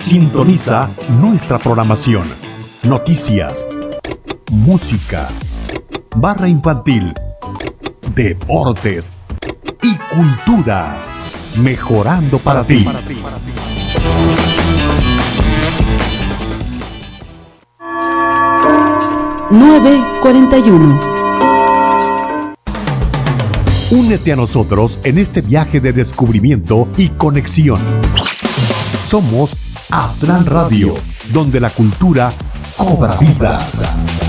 Sintoniza nuestra programación. Noticias, música, barra infantil, deportes y cultura. Mejorando para ti. 9:41. Únete a nosotros en este viaje de descubrimiento y conexión. Somos Astral Radio, donde la cultura cobra vida.